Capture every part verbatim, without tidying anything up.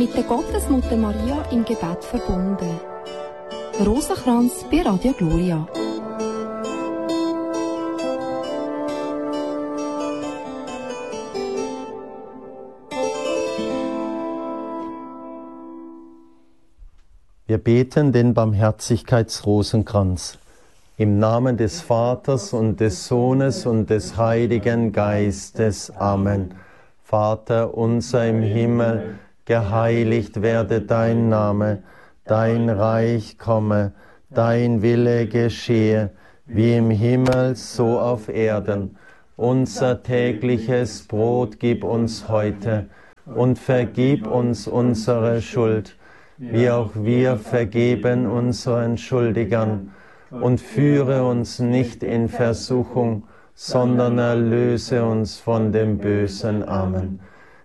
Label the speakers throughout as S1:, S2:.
S1: mit der Gottesmutter Maria im Gebet verbunden. Rosenkranz bei Radio Gloria.
S2: Wir beten den Barmherzigkeitsrosenkranz. Im Namen des Vaters und des Sohnes und des Heiligen Geistes. Amen. Vater unser im Himmel, geheiligt werde dein Name, dein Reich komme, dein Wille geschehe, wie im Himmel, so auf Erden. Unser tägliches Brot gib uns heute und vergib uns unsere Schuld, wie auch wir vergeben unseren Schuldigern. Und führe uns nicht in Versuchung, sondern erlöse uns von dem Bösen. Amen.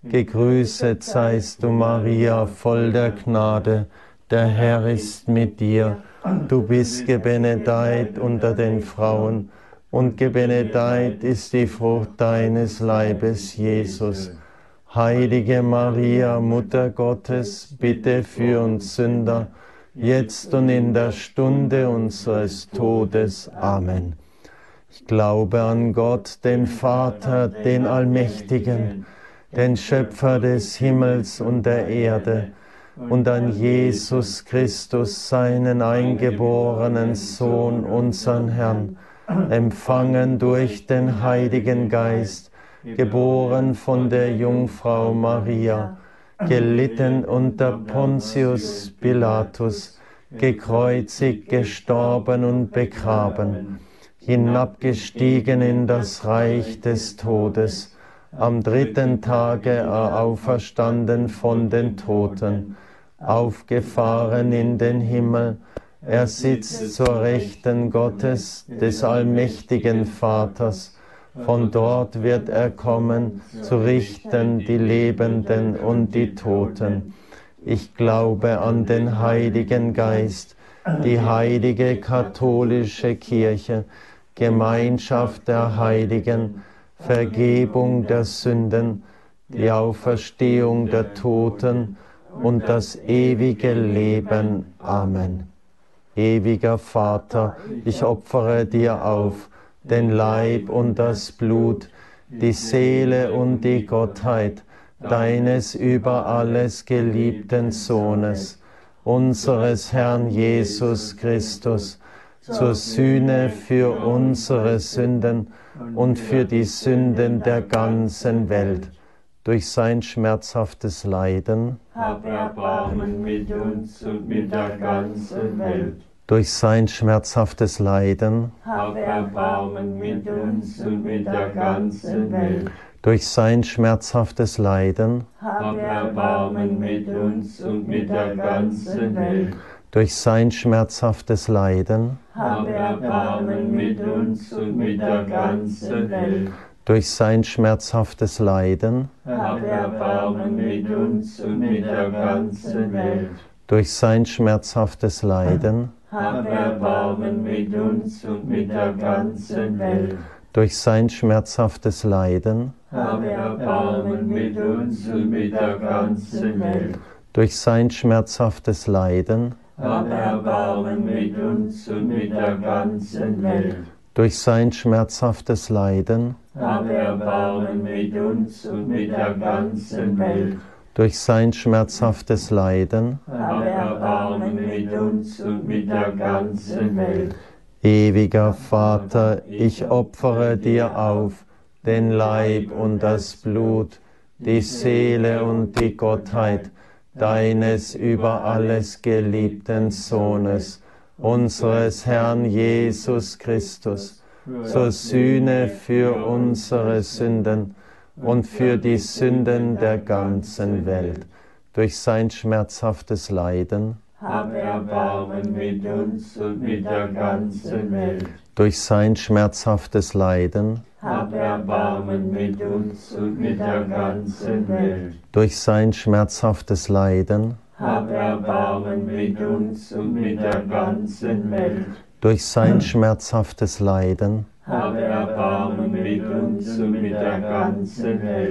S2: Gegrüßet seist du, Maria, voll der Gnade, der Herr ist mit dir. Du bist gebenedeit unter den Frauen, und gebenedeit ist die Frucht deines Leibes, Jesus. Heilige Maria, Mutter Gottes, bitte für uns Sünder, jetzt und in der Stunde unseres Todes. Amen. Ich glaube an Gott, den Vater, den Allmächtigen, den Schöpfer des Himmels und der Erde, und an Jesus Christus, seinen eingeborenen Sohn, unseren Herrn, empfangen durch den Heiligen Geist, geboren von der Jungfrau Maria, gelitten unter Pontius Pilatus, gekreuzigt, gestorben und begraben, hinabgestiegen in das Reich des Todes, am dritten Tage auferstanden von den Toten, aufgefahren in den Himmel, er sitzt zur Rechten Gottes, des allmächtigen Vaters. Von dort wird er kommen, zu richten die Lebenden und die Toten. Ich glaube an den Heiligen Geist, die heilige katholische Kirche, Gemeinschaft der Heiligen, Vergebung der Sünden, die Auferstehung der Toten und das ewige Leben. Amen. Ewiger Vater, ich opfere dir auf den Leib und das Blut, die Seele und die Gottheit deines über alles geliebten Sohnes, unseres Herrn Jesus Christus, zur Sühne für unsere Sünden und für die Sünden der ganzen Welt. Durch sein schmerzhaftes Leiden,
S3: hab Erbarmen mit uns und mit der ganzen Welt.
S2: Durch sein schmerzhaftes Leiden,
S3: hab Erbarmen mit uns und mit der ganzen Welt.
S2: Durch sein schmerzhaftes Leiden,
S3: hab Erbarmen mit uns und mit der ganzen Welt.
S2: Durch sein schmerzhaftes Leiden,
S3: hab Erbarmen mit uns und mit der ganzen Welt.
S2: Durch sein schmerzhaftes Leiden,
S3: hab Erbarmen mit uns und mit der ganzen Welt.
S2: Durch sein schmerzhaftes Leiden,
S3: hab Erbarmen mit uns und mit der ganzen Welt.
S2: Durch sein schmerzhaftes Leiden,
S3: hab Erbarmen mit uns und mit der ganzen Welt.
S2: Durch sein schmerzhaftes Leiden,
S3: hab Erbarmen mit uns und mit der ganzen Welt.
S2: Durch sein schmerzhaftes Leiden,
S3: hab Erbarmen mit uns und mit der ganzen Welt.
S2: Durch sein schmerzhaftes Leiden,
S3: hab Erbarmen mit uns und mit der ganzen Welt.
S2: Ewiger Vater, ich opfere dir auf den Leib und das Blut, die Seele und die Gottheit deines über alles geliebten Sohnes, unseres Herrn Jesus Christus, zur Sühne für unsere Sünden und für die Sünden der ganzen Welt. Durch sein schmerzhaftes Leiden,
S3: hab Erbarmen mit uns und mit der ganzen Welt.
S2: Durch sein schmerzhaftes Leiden,
S3: hab Erbarmen mit uns und mit der ganzen Welt.
S2: Durch sein schmerzhaftes Leiden,
S3: hab Erbarmen mit uns und mit der ganzen Welt.
S2: Durch sein schmerzhaftes Leiden,
S3: hab Erbarmen mit uns und mit der ganzen Welt.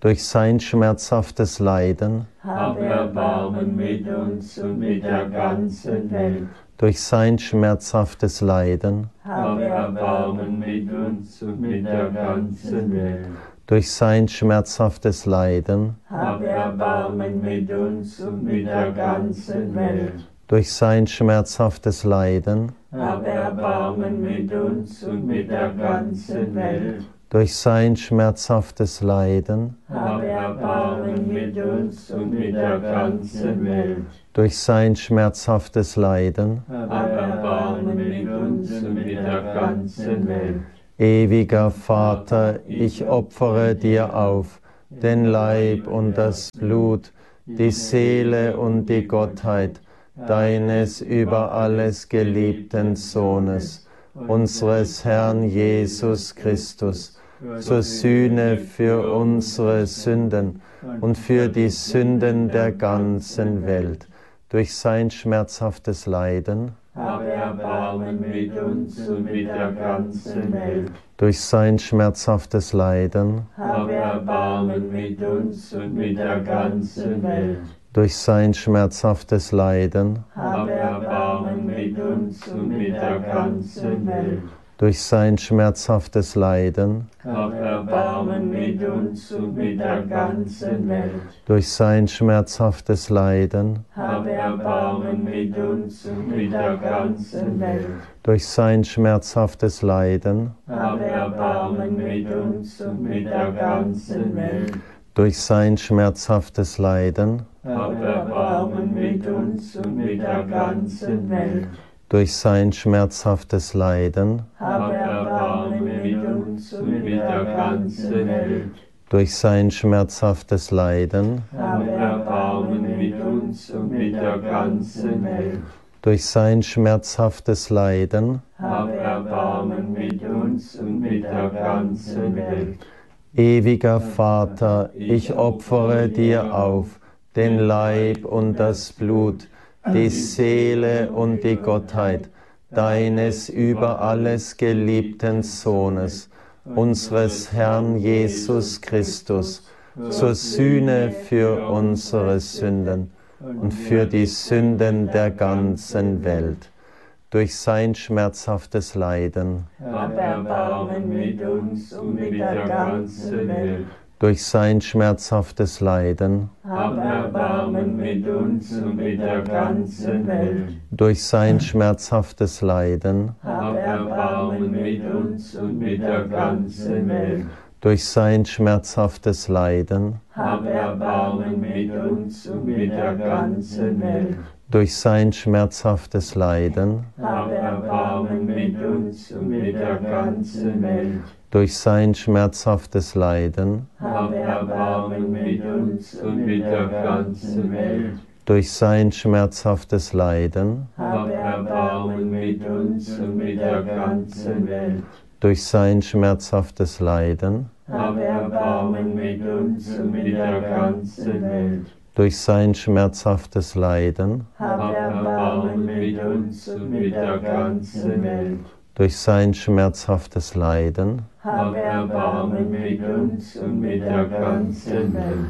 S2: durch sein schmerzhaftes Leiden,
S3: hab Erbarmen mit uns und mit der ganzen Welt.
S2: durch sein schmerzhaftes Leiden,
S3: Hab Erbarmen mit uns und mit der ganzen Welt.
S2: durch sein schmerzhaftes Leiden,
S3: Hab Erbarmen mit uns und mit der ganzen Welt.
S2: durch sein schmerzhaftes Leiden,
S3: Hab Erbarmen mit uns und mit der ganzen Welt.
S2: durch sein schmerzhaftes Leiden,
S3: Hab Erbarmen mit uns und mit der ganzen Welt.
S2: durch sein schmerzhaftes Leiden,
S3: Hab Erbarmen mit uns und mit der ganzen Welt.
S2: ewiger Vater, ich opfere dir auf den Leib und das Blut, die Seele und die Gottheit deines über alles geliebten Sohnes, unseres Herrn Jesus Christus, zur Sühne für unsere Sünden und für die Sünden der ganzen Welt, durch sein schmerzhaftes Leiden,
S3: Hab Erbarmen mit uns und mit der ganzen Welt.
S2: durch sein schmerzhaftes Leiden,
S3: Hab Erbarmen mit uns und mit der ganzen Welt.
S2: durch sein schmerzhaftes Leiden,
S3: Hab Erbarmen mit uns und mit der ganzen Welt.
S2: durch sein schmerzhaftes Leiden,
S3: Hab Erbarmen mit uns und mit der ganzen Welt.
S2: durch sein schmerzhaftes Leiden,
S3: Hab Erbarmen mit uns und mit der ganzen Welt.
S2: durch sein schmerzhaftes Leiden,
S3: Hab Erbarmen mit uns und mit der ganzen Welt.
S2: durch sein schmerzhaftes Leiden,
S3: Hab Erbarmen mit uns und mit der ganzen Welt.
S2: durch sein schmerzhaftes Leiden,
S3: Hab Erbarmen mit uns und mit der ganzen Welt.
S2: durch sein schmerzhaftes Leiden,
S3: Hab Erbarmen mit uns und mit der ganzen Welt.
S2: durch sein schmerzhaftes Leiden,
S3: Hab Erbarmen mit uns und mit der ganzen Welt.
S2: ewiger Vater, ich opfere dir auf den Leib und das Blut, die Seele und die Gottheit deines über alles geliebten Sohnes, unseres Herrn Jesus Christus, zur Sühne für unsere Sünden und für die Sünden der ganzen Welt, durch sein schmerzhaftes Leiden,
S3: Hab Erbarmen mit uns und mit der ganzen Welt.
S2: durch sein schmerzhaftes Leiden,
S3: Hab Erbarmen mit uns und mit der ganzen Welt.
S2: durch sein schmerzhaftes Leiden,
S3: Hab Erbarmen mit uns und mit der ganzen Welt.
S2: durch sein schmerzhaftes Leiden,
S3: Hab Erbarmen mit uns und mit der ganzen Welt.
S2: durch sein schmerzhaftes Leiden,
S3: Hab Erbarmen mit uns und mit der ganzen Welt.
S2: durch sein schmerzhaftes Leiden,
S3: Hab Erbarmen mit uns und mit der ganzen Welt.
S2: durch sein schmerzhaftes Leiden,
S3: Hab Erbarmen mit uns und mit der ganzen Welt.
S2: durch sein schmerzhaftes Leiden,
S3: Hab Erbarmen mit uns und mit der ganzen Welt.
S2: durch sein schmerzhaftes Leiden,
S3: Hab Erbarmen mit uns und mit der ganzen Welt.
S2: durch sein schmerzhaftes Leiden,
S3: Hab Erbarmen mit uns und mit der ganzen Welt.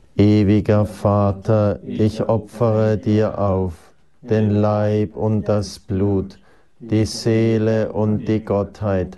S2: ewiger Vater, ich opfere dir auf den Leib und das Blut, die Seele und die Gottheit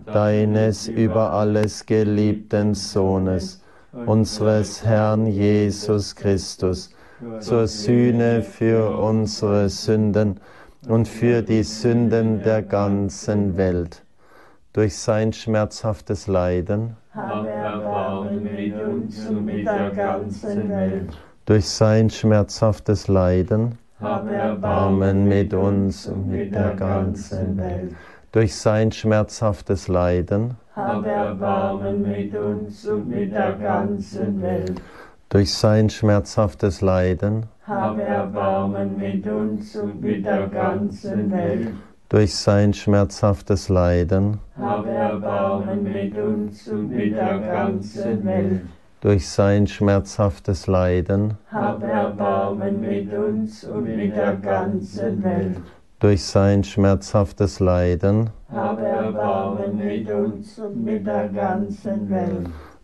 S2: deines über alles geliebten Sohnes, unseres Herrn Jesus Christus, zur Sühne für unsere Sünden und für die Sünden der ganzen Welt, durch sein schmerzhaftes Leiden,
S3: Hab Erbarmen mit uns und mit der ganzen Welt.
S2: durch sein schmerzhaftes Leiden,
S3: Hab
S2: Erbarmen mit uns und mit der ganzen Welt, durch sein schmerzhaftes Leiden,
S3: Hab Erbarmen mit uns und mit der ganzen Welt.
S2: durch sein schmerzhaftes Leiden,
S3: Hab Erbarmen mit uns und mit der ganzen Welt.
S2: durch sein schmerzhaftes Leiden,
S3: Hab Erbarmen mit uns und mit der ganzen Welt.
S2: durch sein schmerzhaftes Leiden,
S3: Hab Erbarmen mit uns und mit der ganzen Welt.
S2: durch sein schmerzhaftes Leiden,
S3: Hab Erbarmen mit uns und mit der ganzen Welt.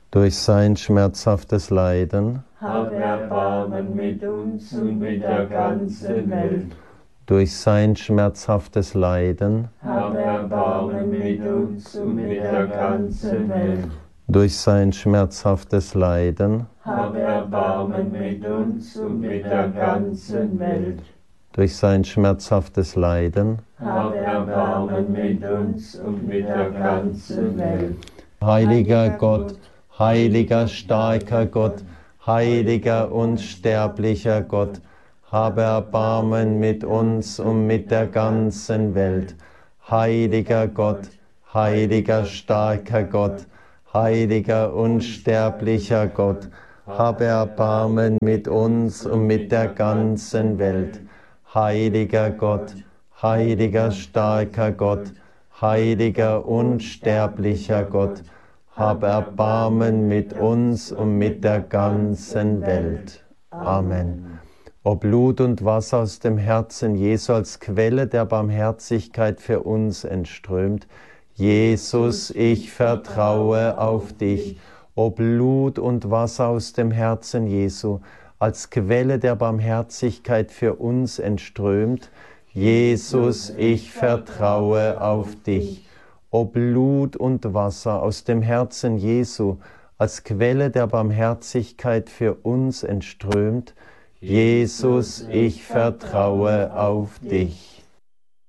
S2: durch sein schmerzhaftes Leiden,
S3: hab Erbarmen mit uns und mit der ganzen Welt.
S2: durch sein schmerzhaftes Leiden,
S3: Hab Erbarmen mit uns und mit der ganzen Welt.
S2: durch sein schmerzhaftes Leiden,
S3: Hab Erbarmen mit uns und mit der ganzen Welt.
S2: durch sein schmerzhaftes Leiden.
S3: Hab Erbarmen mit uns und mit der ganzen Welt.
S2: Heiliger Gott, heiliger, starker Gott, heiliger, unsterblicher Gott, habe Erbarmen mit uns und mit der ganzen Welt. Heiliger Gott, heiliger, starker Gott, heiliger, unsterblicher Gott, habe Erbarmen mit uns und mit der ganzen Welt. Heiliger Gott, heiliger, starker Gott, heiliger, unsterblicher Gott, hab Erbarmen mit uns und mit der ganzen Welt. Amen. O Blut und Wasser aus dem Herzen Jesu als Quelle der Barmherzigkeit für uns entströmt, Jesus, ich vertraue auf dich. O Blut und Wasser aus dem Herzen Jesu als Quelle der Barmherzigkeit für uns entströmt, Jesus, ich vertraue auf dich. O Blut und Wasser aus dem Herzen Jesu, als Quelle der Barmherzigkeit für uns entströmt, Jesus, ich vertraue auf dich.